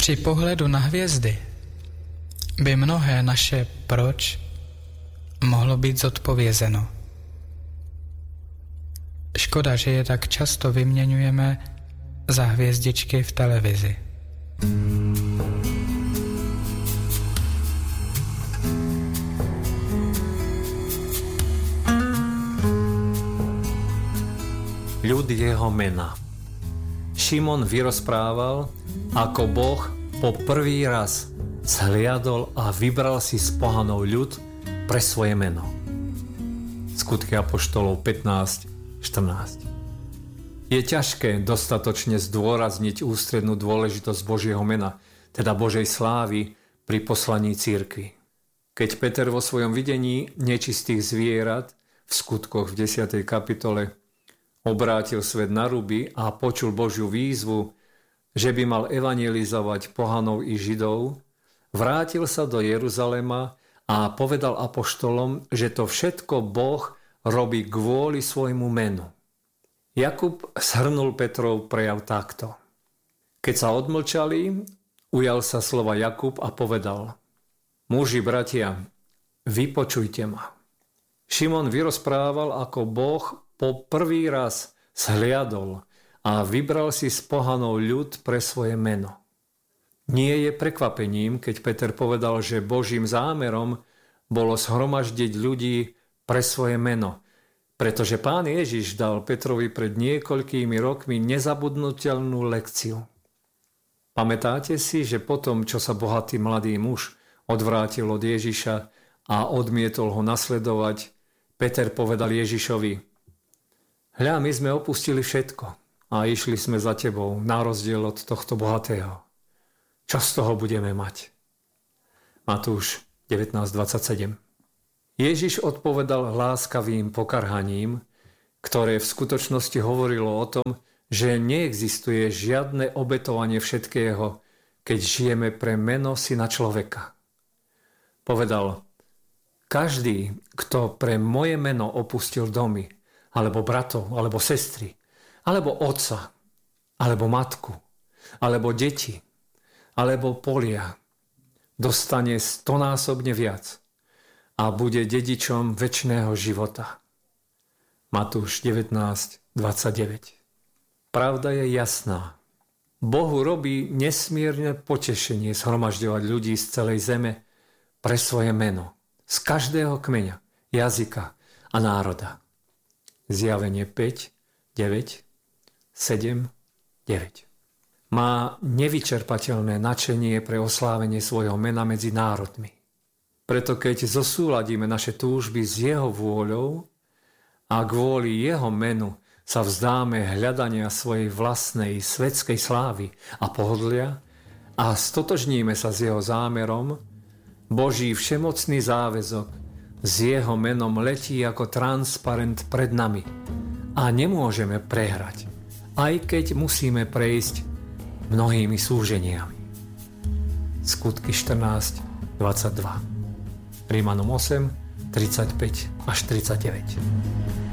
Při pohledu na hvězdy by mnohé naše proč mohlo být zodpovězeno. Škoda, že je tak často vyměňujeme za hvězdičky v televizi. Ľud jeho mena. Šimon vyrozprával, ako Boh po prvý raz zhliadol a vybral si z pohanov ľud pre svoje meno. Skutky apoštolov 15:14. Je ťažké dostatočne zdôrazniť ústrednú dôležitosť Božieho mena, teda Božej slávy pri poslaní cirkvi. Keď Peter vo svojom videní nečistých zvierat v skutkoch v 10. kapitole obrátil svet na ruby a počul Božiu výzvu, že by mal evangelizovať pohanov i Židov, vrátil sa do Jeruzalema a povedal apoštolom, že to všetko Boh robí kvôli svojmu menu. Jakub shrnul Petrov prejav takto. Keď sa odmlčali, ujal sa slova Jakub a povedal: Muži, bratia, vypočujte ma. Šimon vyrozprával, ako Boh po prvý raz zhliadol a vybral si z pohanov ľud pre svoje meno. Nie je prekvapením, keď Peter povedal, že Božím zámerom bolo zhromaždiť ľudí pre svoje meno, pretože Pán Ježiš dal Petrovi pred niekoľkými rokmi nezabudnutelnú lekciu. Pamätáte si, že potom, čo sa bohatý mladý muž odvrátil od Ježiša a odmietol ho nasledovať, Peter povedal Ježišovi: Hľa, my sme opustili všetko a išli sme za tebou, na rozdiel od tohto bohatého. Čo z toho budeme mať? Matúš 19:27. Ježiš odpovedal láskavým pokarhaním, ktoré v skutočnosti hovorilo o tom, že neexistuje žiadne obetovanie všetkého, keď žijeme pre meno Syna človeka. Povedal: Každý, kto pre moje meno opustil domy, alebo bratov, alebo sestry, alebo otca, alebo matku, alebo deti, alebo polia, dostane 100-násobne viac a bude dedičom večného života. Matúš 19:29. Pravda je jasná. Bohu robí nesmierne potešenie zhromažďovať ľudí z celej zeme pre svoje meno, z každého kmeňa, jazyka a národa. Zjavenie 5, 9, 7, 9. Má nevyčerpateľné nadšenie pre oslávenie svojho mena medzi národmi. Preto keď zosúladíme naše túžby s jeho vôľou a kvôli jeho menu sa vzdáme hľadania svojej vlastnej svetskej slávy a pohodlia a stotožníme sa s jeho zámerom, Boží všemocný záväzok s jeho menom letí ako transparent pred nami a nemôžeme prehrať, aj keď musíme prejsť mnohými súženiami. Skutky 14:22, Rímanom 8:35 až 39.